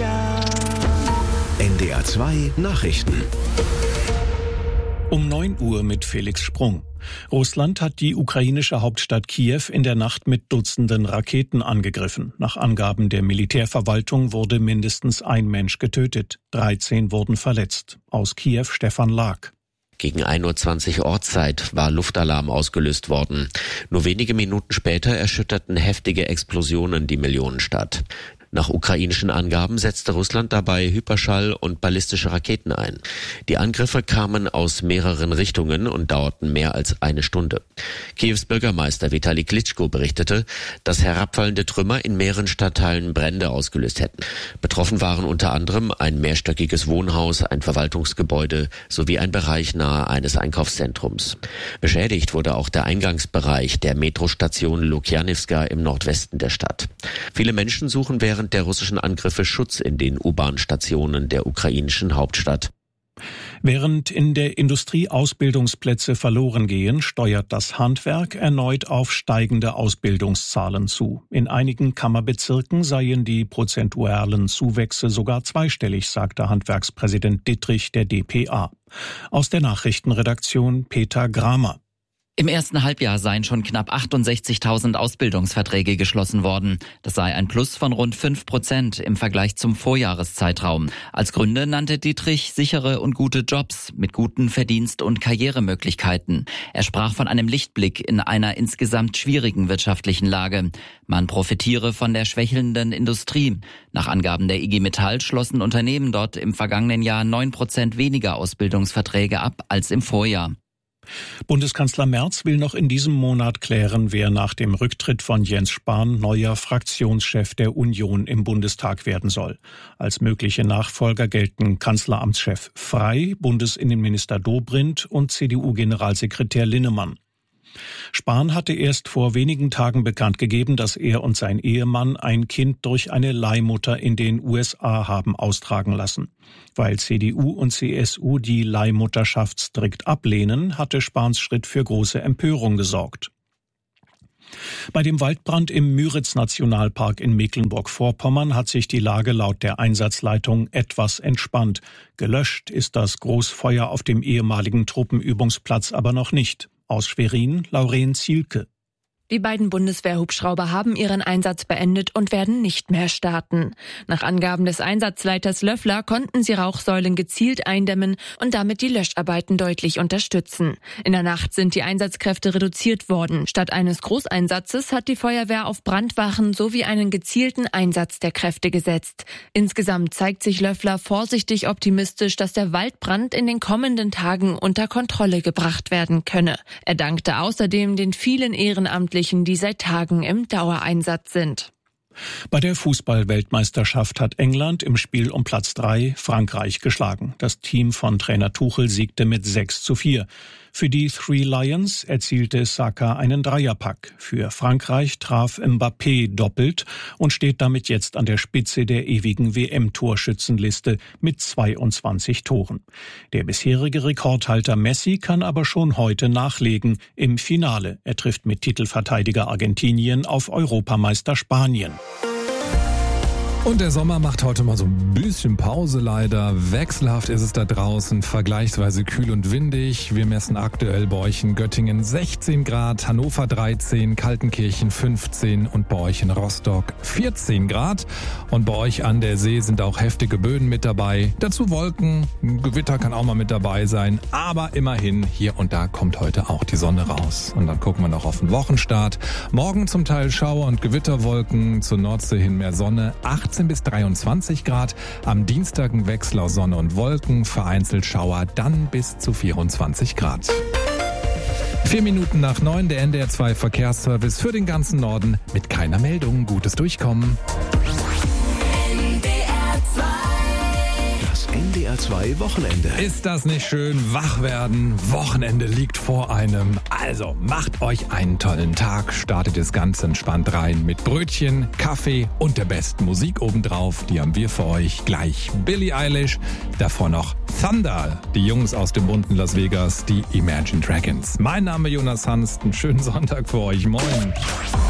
NDR 2 Nachrichten. Um 9 Uhr mit Felix Sprung. Russland hat die ukrainische Hauptstadt Kiew in der Nacht mit Dutzenden Raketen angegriffen. Nach Angaben der Militärverwaltung wurde mindestens ein Mensch getötet. 13 wurden verletzt. Aus Kiew Stefan Lag. Gegen 1:20 Uhr Ortszeit war Luftalarm ausgelöst worden. Nur wenige Minuten später erschütterten heftige Explosionen die Millionenstadt. Nach ukrainischen Angaben setzte Russland dabei Hyperschall- und ballistische Raketen ein. Die Angriffe kamen aus mehreren Richtungen und dauerten mehr als eine Stunde. Kiews Bürgermeister Vitali Klitschko berichtete, dass herabfallende Trümmer in mehreren Stadtteilen Brände ausgelöst hätten. Betroffen waren unter anderem ein mehrstöckiges Wohnhaus, ein Verwaltungsgebäude sowie ein Bereich nahe eines Einkaufszentrums. Beschädigt wurde auch der Eingangsbereich der Metrostation Lukjanivska im Nordwesten der Stadt. Viele Menschen suchen während der russischen Angriffe Schutz in den U-Bahn-Stationen der ukrainischen Hauptstadt. Während in der Industrie Ausbildungsplätze verloren gehen, steuert das Handwerk erneut auf steigende Ausbildungszahlen zu. In einigen Kammerbezirken seien die prozentualen Zuwächse sogar zweistellig, sagte Handwerkspräsident Dittrich der dpa. Aus der Nachrichtenredaktion Peter Gramer. Im ersten Halbjahr seien schon knapp 68.000 Ausbildungsverträge geschlossen worden. Das sei ein Plus von rund 5% im Vergleich zum Vorjahreszeitraum. Als Gründe nannte Dittrich sichere und gute Jobs mit guten Verdienst- und Karrieremöglichkeiten. Er sprach von einem Lichtblick in einer insgesamt schwierigen wirtschaftlichen Lage. Man profitiere von der schwächelnden Industrie. Nach Angaben der IG Metall schlossen Unternehmen dort im vergangenen Jahr 9% weniger Ausbildungsverträge ab als im Vorjahr. Bundeskanzler Merz will noch in diesem Monat klären, wer nach dem Rücktritt von Jens Spahn neuer Fraktionschef der Union im Bundestag werden soll. Als mögliche Nachfolger gelten Kanzleramtschef Frey, Bundesinnenminister Dobrindt und CDU-Generalsekretär Linnemann. Spahn hatte erst vor wenigen Tagen bekannt gegeben, dass er und sein Ehemann ein Kind durch eine Leihmutter in den USA haben austragen lassen. Weil CDU und CSU die Leihmutterschaft strikt ablehnen, hatte Spahns Schritt für große Empörung gesorgt. Bei dem Waldbrand im Müritz-Nationalpark in Mecklenburg-Vorpommern hat sich die Lage laut der Einsatzleitung etwas entspannt. Gelöscht ist das Großfeuer auf dem ehemaligen Truppenübungsplatz aber noch nicht. Aus Schwerin, Lauren Zielke. Die beiden Bundeswehrhubschrauber haben ihren Einsatz beendet und werden nicht mehr starten. Nach Angaben des Einsatzleiters Löffler konnten sie Rauchsäulen gezielt eindämmen und damit die Löscharbeiten deutlich unterstützen. In der Nacht sind die Einsatzkräfte reduziert worden. Statt eines Großeinsatzes hat die Feuerwehr auf Brandwachen sowie einen gezielten Einsatz der Kräfte gesetzt. Insgesamt zeigt sich Löffler vorsichtig optimistisch, dass der Waldbrand in den kommenden Tagen unter Kontrolle gebracht werden könne. Er dankte außerdem den vielen Ehrenamtlichen, die seit Tagen im Dauereinsatz sind. Bei der Fußball-Weltmeisterschaft hat England im Spiel um Platz 3 Frankreich geschlagen. Das Team von Trainer Tuchel siegte mit 6:4. Für die Three Lions erzielte Saka einen Dreierpack. Für Frankreich traf Mbappé doppelt und steht damit jetzt an der Spitze der ewigen WM-Torschützenliste mit 22 Toren. Der bisherige Rekordhalter Messi kann aber schon heute nachlegen im Finale. Er trifft mit Titelverteidiger Argentinien auf Europameister Spanien. Und der Sommer macht heute mal so ein bisschen Pause leider. Wechselhaft ist es da draußen, vergleichsweise kühl und windig. Wir messen aktuell bei euch in Göttingen 16 Grad, Hannover 13, Kaltenkirchen 15 und bei euch in Rostock 14 Grad. Und bei euch an der See sind auch heftige Böen mit dabei. Dazu Wolken, ein Gewitter kann auch mal mit dabei sein. Aber immerhin, hier und da kommt heute auch die Sonne raus. Und dann gucken wir noch auf den Wochenstart. Morgen zum Teil Schauer und Gewitterwolken, zur Nordsee hin mehr Sonne, 18 bis 23 Grad. Am Dienstag ein Wechsel aus Sonne und Wolken, vereinzelt Schauer, dann bis zu 24 Grad. 4 Minuten nach 9, der NDR 2 Verkehrsservice für den ganzen Norden mit keiner Meldung. Gutes Durchkommen. Das NDR 2 Wochenende. Ist das nicht schön? Wach werden. Wochenende liegt vor einem. Also macht euch einen tollen Tag. Startet es ganz entspannt rein mit Brötchen, Kaffee und der besten Musik obendrauf. Die haben wir für euch. Gleich Billie Eilish. Davor noch Thunder. Die Jungs aus dem bunten Las Vegas, die Imagine Dragons. Mein Name Jonas Hanst. Einen schönen Sonntag für euch. Moin.